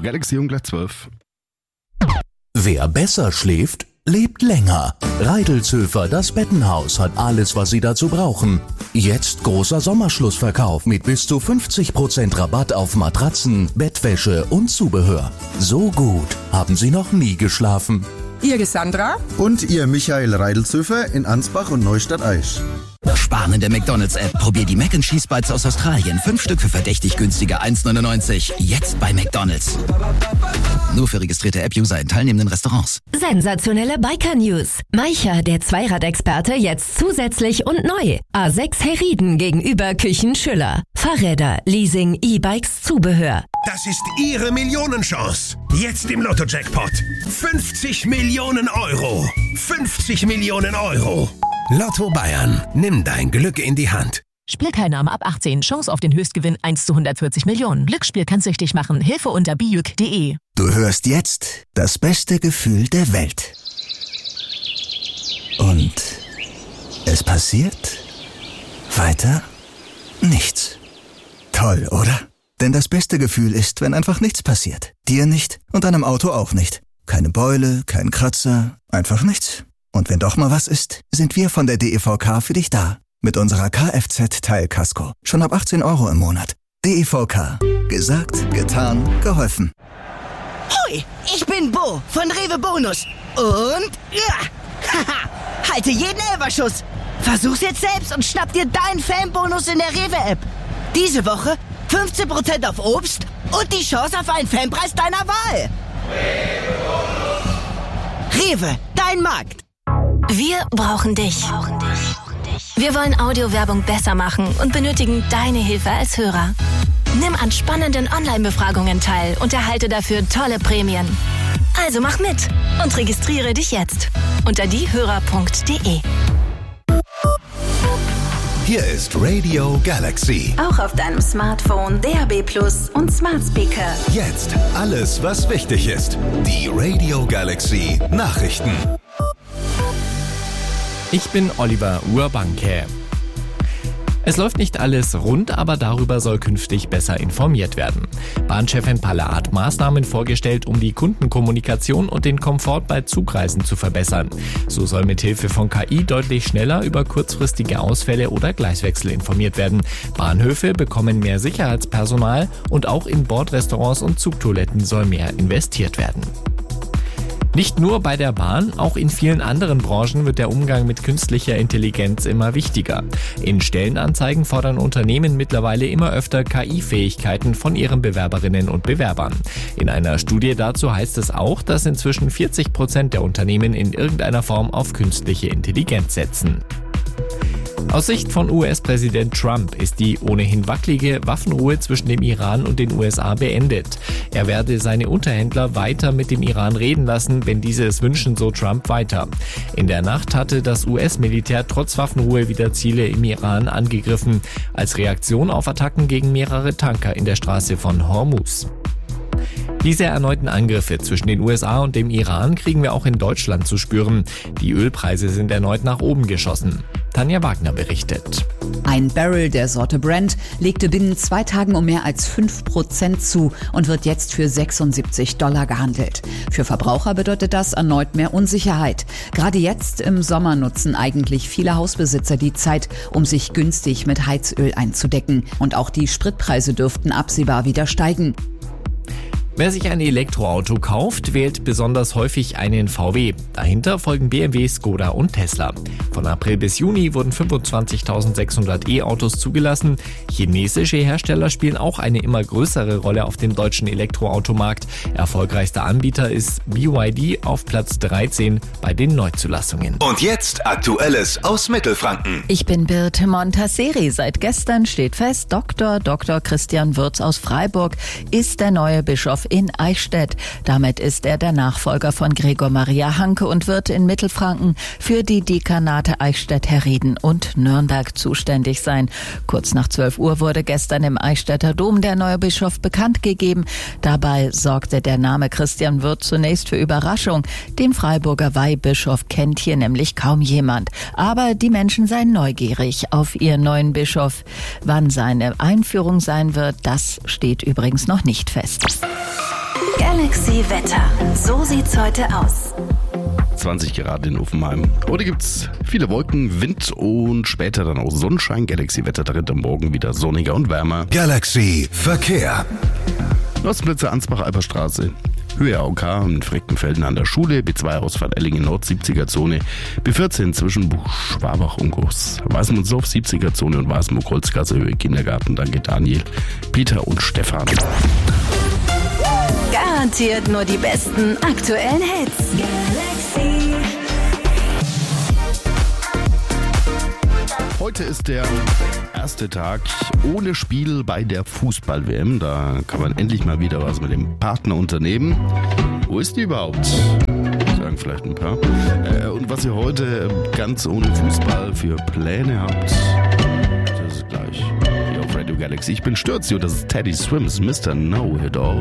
Galaxy und gleich 12. Wer besser schläft, lebt länger. Reidelzöfer, das Bettenhaus, hat alles, was Sie dazu brauchen. Jetzt großer Sommerschlussverkauf mit bis zu 50% Rabatt auf Matratzen, Bettwäsche und Zubehör. So gut haben Sie noch nie geschlafen. Ihr Sandra? Und ihr Michael Reidelzöfer in Ansbach und Neustadt-Aisch. Sparen in der McDonald's-App. Probier die Mac & Cheese Bites aus Australien. 5 Stück für verdächtig günstige 1,99. Jetzt bei McDonald's. Nur für registrierte App-User in teilnehmenden Restaurants. Sensationelle Biker-News. Maicher, der Zweiradexperte, jetzt zusätzlich und neu. A6 Herrieden gegenüber Küchen Schüller. Fahrräder, Leasing, E-Bikes, Zubehör. Das ist Ihre Millionenchance. Jetzt im Lotto-Jackpot. 50 Millionen Euro. 50 Millionen Euro. Lotto Bayern. Nimm dein Glück in die Hand. Spielteilnahme ab 18. Chance auf den Höchstgewinn 1 zu 140 Millionen. Glücksspiel kann süchtig machen. Hilfe unter bijuk.de. Du hörst jetzt das beste Gefühl der Welt. Und es passiert weiter nichts. Toll, oder? Denn das beste Gefühl ist, wenn einfach nichts passiert. Dir nicht und deinem Auto auch nicht. Keine Beule, kein Kratzer, einfach nichts. Und wenn doch mal was ist, sind wir von der DEVK für dich da. Mit unserer Kfz-Teilkasko. Schon ab 18 € im Monat. DEVK. Gesagt, getan, geholfen. Hoi, ich bin Bo von Rewe Bonus. Und ja, haha, halte jeden Elferschuss. Versuch's jetzt selbst und schnapp dir deinen Fanbonus in der Rewe-App. Diese Woche 15% auf Obst und die Chance auf einen Fanpreis deiner Wahl. Rewe, dein Markt. Wir brauchen dich. Wir wollen Audiowerbung besser machen und benötigen deine Hilfe als Hörer. Nimm an spannenden Online-Befragungen teil und erhalte dafür tolle Prämien. Also mach mit und registriere dich jetzt unter diehörer.de. Hier ist Radio Galaxy. Auch auf deinem Smartphone, DAB+ und Smart Speaker. Jetzt alles, was wichtig ist. Die Radio Galaxy Nachrichten. Ich bin Oliver Urbanke. Es läuft nicht alles rund, aber darüber soll künftig besser informiert werden. Bahnchefin Palle hat Maßnahmen vorgestellt, um die Kundenkommunikation und den Komfort bei Zugreisen zu verbessern. So soll mithilfe von KI deutlich schneller über kurzfristige Ausfälle oder Gleiswechsel informiert werden. Bahnhöfe bekommen mehr Sicherheitspersonal und auch in Bordrestaurants und Zugtoiletten soll mehr investiert werden. Nicht nur bei der Bahn, auch in vielen anderen Branchen wird der Umgang mit künstlicher Intelligenz immer wichtiger. In Stellenanzeigen fordern Unternehmen mittlerweile immer öfter KI-Fähigkeiten von ihren Bewerberinnen und Bewerbern. In einer Studie dazu heißt es auch, dass inzwischen 40% der Unternehmen in irgendeiner Form auf künstliche Intelligenz setzen. Aus Sicht von US-Präsident Trump ist die ohnehin wackelige Waffenruhe zwischen dem Iran und den USA beendet. Er werde seine Unterhändler weiter mit dem Iran reden lassen, wenn diese es wünschen, so Trump weiter. In der Nacht hatte das US-Militär trotz Waffenruhe wieder Ziele im Iran angegriffen, als Reaktion auf Attacken gegen mehrere Tanker in der Straße von Hormuz. Diese erneuten Angriffe zwischen den USA und dem Iran kriegen wir auch in Deutschland zu spüren. Die Ölpreise sind erneut nach oben geschossen. Tanja Wagner berichtet. Ein Barrel der Sorte Brent legte binnen 2 Tagen um mehr als 5% zu und wird jetzt für $76 gehandelt. Für Verbraucher bedeutet das erneut mehr Unsicherheit. Gerade jetzt im Sommer nutzen eigentlich viele Hausbesitzer die Zeit, um sich günstig mit Heizöl einzudecken. Und auch die Spritpreise dürften absehbar wieder steigen. Wer sich ein Elektroauto kauft, wählt besonders häufig einen VW. Dahinter folgen BMW, Skoda und Tesla. Von April bis Juni wurden 25.600 E-Autos zugelassen. Chinesische Hersteller spielen auch eine immer größere Rolle auf dem deutschen Elektroautomarkt. Erfolgreichster Anbieter ist BYD auf Platz 13 bei den Neuzulassungen. Und jetzt Aktuelles aus Mittelfranken. Ich bin Birte Montasseri. Seit gestern steht fest, Dr. Christian Würz aus Freiburg ist der neue Bischof in Eichstätt. Damit ist er der Nachfolger von Gregor Maria Hanke und wird in Mittelfranken für die Dekanate Eichstätt, Herrieden und Nürnberg zuständig sein. Kurz nach 12 Uhr wurde gestern im Eichstätter Dom der neue Bischof bekannt gegeben. Dabei sorgte der Name Christian Würz zunächst für Überraschung. Den Freiburger Weihbischof kennt hier nämlich kaum jemand. Aber die Menschen seien neugierig auf ihren neuen Bischof. Wann seine Einführung sein wird, das steht übrigens noch nicht fest. Galaxy Wetter. So sieht's heute aus. 20 Grad in Uffenheim. Heute gibt's viele Wolken, Wind und später dann auch Sonnenschein. Galaxy-Wetter dritte Morgen wieder sonniger und wärmer. Galaxy Verkehr. Nostplätze Ansbach-Alperstraße. Höhe AOK in Freckenfelden an der Schule, B2 Ellingen Nord 70er-Zone, B14 zwischen Schwabach und Groß Weißmundsdorf 70er-Zone und Weißenburg-Holzgasse Höhe Kindergarten. Danke Daniel, Peter und Stefan. Garantiert nur die besten aktuellen Hits. Galaxy. Heute ist der erste Tag ohne Spiel bei der Fußball-WM. Da kann man endlich mal wieder was mit dem Partner unternehmen. Wo ist die überhaupt? Sagen vielleicht ein paar. Und was ihr heute ganz ohne Fußball für Pläne habt, das ist gleich hier auf Radio Galaxy. Ich bin Stürzio, das ist Teddy Swims, Mr. Know It All.